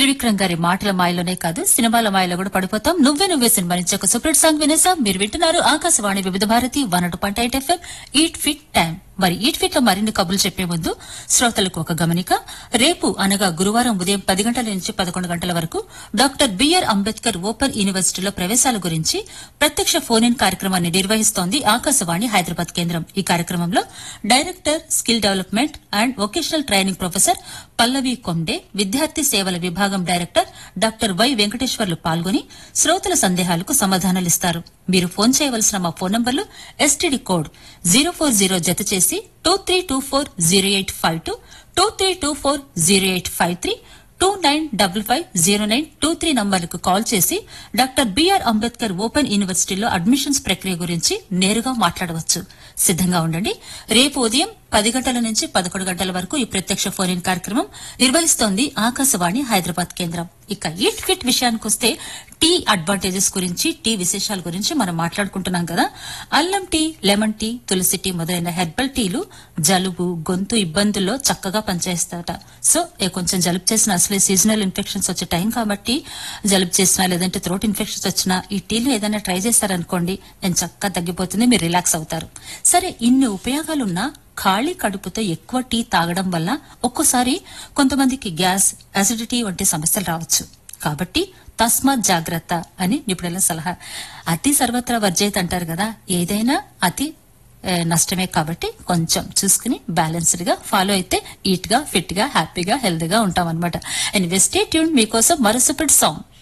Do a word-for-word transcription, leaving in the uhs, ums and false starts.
త్రివిక్రమ్ గారి మాటల మాయలోనే కాదు సినిమాల మాయలో కూడా పడిపోతాం. నువ్వే నువ్వే సినిమా నుంచి ఒక సూపర్ సాంగ్ వినేసాం. మీరు వింటున్నారు ఆకాశవాణి వివిధ Bharati one two point eight FM eat fit time. మరి ఈట్ ఫిట్ లో మరిన్ని కబుర్లు చెప్పే ముందు శ్రోతలకు ఒక గమనిక. రేపు అనగా గురువారం ఉదయం పది గంటల నుంచి పదకొండు గంటల వరకు డాక్టర్ బిఆర్ అంబేద్కర్ ఓపెన్ యూనివర్సిటీలో ప్రవేశాల గురించి ప్రత్యక్ష ఫోన్ ఇన్ కార్యక్రమాన్ని నిర్వహిస్తోంది ఆకాశవాణి హైదరాబాద్ కేంద్రం. ఈ కార్యక్రమంలో director skill development and vocational training professor పల్లవి కొండే, విద్యార్థి సేవల విభాగం డైరెక్టర్ డాక్టర్ వై వెంకటేశ్వర్లు పాల్గొని శ్రోతల సందేహాలకు సమాధానాలిస్తారు. మీరు ఫోన్ చేయవలసిన మా ఫోన్ నంబర్లు STD code zero four zero జత చేసి two three two four zero eight five two two three two four zero eight five three two nine double five zero nine two three నంబర్లకు call చేసి doctor BR Ambedkar open యూనివర్సిటీలో admissions ప్రక్రియ గురించి నేరుగా మాట్లాడవచ్చు. సిద్దంగా ఉండండి. రేపు ఉదయం పది గంటల నుంచి పదకొండు గంటల వరకు ఈ ప్రత్యక్ష ఫోన్ ఇన్ కార్యక్రమం నిర్వహిస్తోంది ఆకాశవాణి హైదరాబాద్ కేంద్రం. ఇక ఈట్ ఫిట్ విషయానికి వస్తే టీ అడ్వాంటేజెస్ గురించి, టీ విశేషాల గురించి మనం మాట్లాడుకుంటున్నాం కదా. అల్లం టీ, లెమన్ టీ, తులసి టీ మొదలైన హెర్బల్ టీలు జలుబు, గొంతు ఇబ్బందుల్లో చక్కగా పనిచేస్తాయట. సో కొంచెం జలుబు చేసిన అసలే సీజనల్ ఇన్ఫెక్షన్స్ వచ్చే టైం కాబట్టి జలుబు చేసినా లేదంటే థ్రోట్ ఇన్ఫెక్షన్స్ వచ్చినా ఈ టీలు ఏదైనా ట్రై చేస్తారనుకోండి, నేను చక్కగా తగ్గిపోతుంది, మీరు రిలాక్స్ అవుతారు. సరే, ఇన్ని ఉపయోగాలున్నా ఖాళీ కడుపుతో ఎక్కువ టీ తాగడం వల్ల ఒక్కోసారి కొంతమందికి గ్యాస్, అసిడిటీ వంటి సమస్యలు రావచ్చు. కాబట్టి తస్మాత్ జాగ్రత్త అని నిపుణుల సలహా. అతి సర్వత్రా వర్జయిత్ అంటారు కదా, ఏదైనా అతి నష్టమే. కాబట్టి కొంచెం చూసుకుని బ్యాలెన్స్డ్ గా ఫాలో అయితే ఈట్ గా, ఫిట్ గా, హ్యాపీగా, హెల్తీగా ఉంటాం అనమాట. అండ్ స్టే ట్యూన్, మీకోసం మరో సూపర్ సాంగ్.